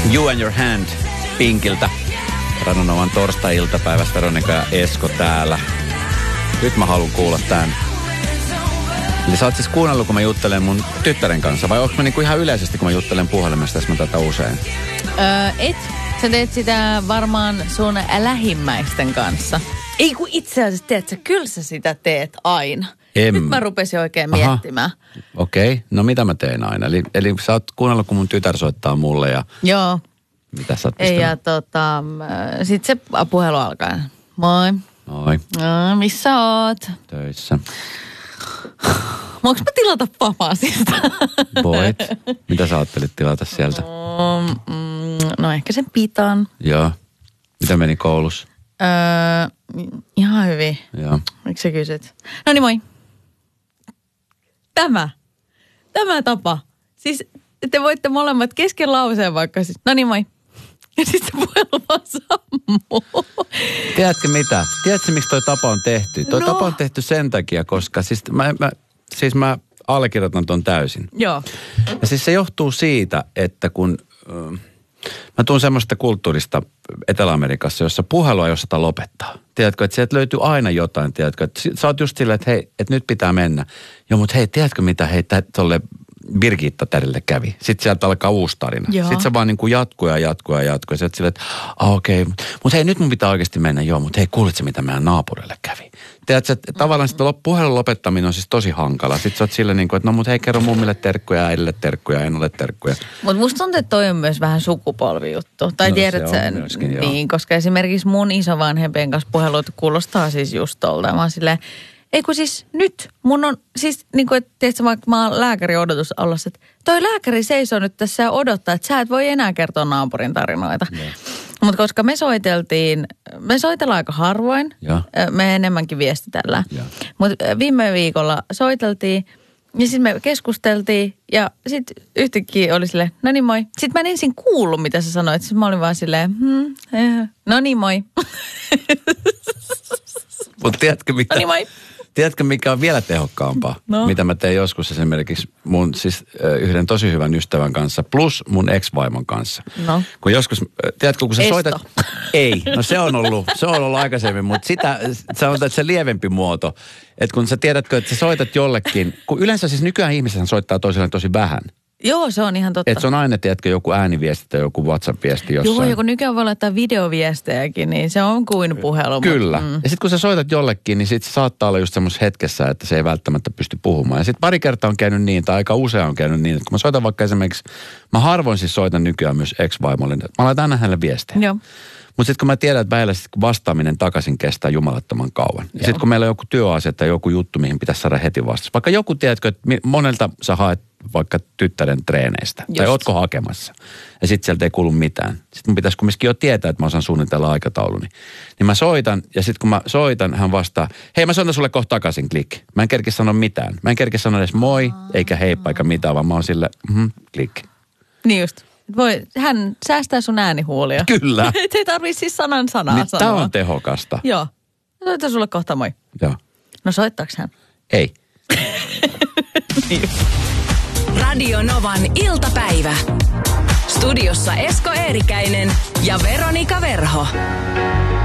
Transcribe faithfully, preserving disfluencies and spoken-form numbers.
You and Your Hand Pinkiltä. Radionovan torstai-iltapäivästä Veronika ja Esko täällä. Nyt mä haluan kuulla tän. Eli sä oot siis kuunnellut, kun mä juttelen mun tyttären kanssa, vai onko mä niinku ihan yleisesti, kun mä juttelen puhelimesta, jos mä tätä usein? Öö, et. Sä teet sitä varmaan sun lähimmäisten kanssa. Ei kun itse asiassa teet sä, kyllä sä sitä teet aina. En. Nyt mä rupesin oikein Aha. miettimään. Okei, okay. No mitä mä teen aina? Eli, eli sä oot kuunnellut, kun mun tytär soittaa mulle ja... Joo. Mitä sä oot Ei, ja tota, sit se puhelu alkaa. Moi. Moi. No, missä oot? Töissä. Voinko mä tilata Famasista? Voit. Mitä sä ajattelit tilata sieltä? Mm, mm, no ehkä sen pitan. Joo. Mitä meni koulussa? Öö, ihan hyvin. Joo. Miksi sä kysyt? No niin, moi. Tämä. Tämä tapa. Siis te voitte molemmat kesken lauseen vaikka siis. No niin, moi. Ja sitten puhelu vaan sammuu. Tiedätkö mitä? Tiedätkö, miksi toi tapa on tehty? Toi No. tapa on tehty sen takia, koska siis mä, mä, siis mä allekirjoitan ton täysin. Joo. Ja siis se johtuu siitä, että kun äh, mä tuun semmoista kulttuurista Etelä-Amerikassa, jossa puhelua ei osata lopettaa. Tiedätkö, että sieltä löytyy aina jotain, tiedätkö, että sä oot just silleen, että hei, että nyt pitää mennä. Joo, mutta hei, tiedätkö mitä, hei, tolle Birgitta tädelle kävi. Sitten sieltä alkaa uusi tarina. Joo. Sitten se vaan niin kuin jatkuu ja jatkuu ja jatkuu. Ja sitten silleen, että ah, okei, okay. Mutta hei, nyt mun pitää oikeasti mennä. Joo, mutta hei, kuulitko meidän meidän naapurille kävi? Tiedätkö, että tavallaan sitten puhelun lopettaminen on siis tosi hankala. Sitten sä oot silleen niin kuin, että no mut hei, kerro mummille terkkuja, äidille terkkuja, en ole terkkuja. Mutta musta tuntuu, että toi on myös vähän sukupolvijuttu. Tai No, tiedät se on sä, myöskin, joo. niin, koska esimerkiksi mun isovanhempien kanssa puhelut kuulostaa siis just tolta. Mä oon silleen, ei kun siis nyt mun on, siis niin kuin, että tiedätkö, vaikka mä oon lääkärin odotusallassa, että toi lääkäri seisoo nyt tässä ja odottaa, että sä et voi enää kertoa naapurin tarinoita. Mutta koska me soiteltiin, me soitellaan aika harvoin, Ja. me enemmänkin viestitellään. Mutta viime viikolla soiteltiin ja sitten me keskusteltiin ja sitten yhtäkkiä oli silleen, no niin moi. Sitten mä en ensin kuullut, mitä sä sanoit. Sitten mä olin vaan silleen, hmm, eh, no niin moi. Mutta tiedätkö mitä? No niin moi. Tiedätkö, mikä on vielä tehokkaampaa? No. Mitä mä tein joskus esimerkiksi mun siis yhden tosi hyvän ystävän kanssa plus mun ex-vaimon kanssa. No. Kun joskus, tiedätkö, kun sä Esto. soitat... Ei, no se on ollut, se on ollut aikaisemmin, mutta sitä, sanotaan, että se lievempi muoto. Että kun sä tiedätkö, että sä soitat jollekin, kun yleensä siis nykyään ihmiset soittaa toiselleen tosi vähän. Joo, se on ihan totta. Että se on aina, tiedätkö, joku ääniviesti tai joku WhatsApp-viesti jossain. Joo, joku nykyään voi laittaa videoviestejäkin, niin se on kuin puhelu. Kyllä. Mm. Ja sitten kun sä soitat jollekin, niin sitten se saattaa olla just semmoisessa hetkessä, että se ei välttämättä pysty puhumaan. Ja sitten pari kertaa on käynyt niin, tai aika usein on käynyt niin, että kun mä soitan vaikka esimerkiksi, mä harvoin siis soitan nykyään myös ex-vaimolle. Mä laitan aina hänelle viestejä. Joo. Mutta sitten kun mä tiedän, että väillä sit vastaaminen takaisin kestää jumalattoman kauan. Ja sitten kun meillä on joku työasia tai joku juttu, mihin pitäisi saada heti vastaus. Vaikka joku, tiedätkö, että monelta sä haet vaikka tyttären treeneistä. Just. Tai ootko hakemassa. Ja sitten sieltä ei kuulu mitään. Sitten mun pitäisi kumminkin jo tietää, että mä osaan suunnitella aikatauluni. Niin mä soitan, ja sitten kun mä soitan, hän vastaa, hei mä soitan sulle kohta takaisin, klik. Mä en kerki sanoa mitään. Mä en kerki sanoa edes moi, eikä heippa, eikä mitään, vaan mä oon sille, mm, klik. Niin just. Voi, hän säästää sun äänihuolia. Kyllä. Ei tarvitse siis sanan sanaa Niin sanoa. tää on tehokasta. Joo. Soita sulle kohta moi. Joo. No soittaaks hän? Ei. Radio Novan iltapäivä. Studiossa Esko Eerikäinen ja Veronika Verho.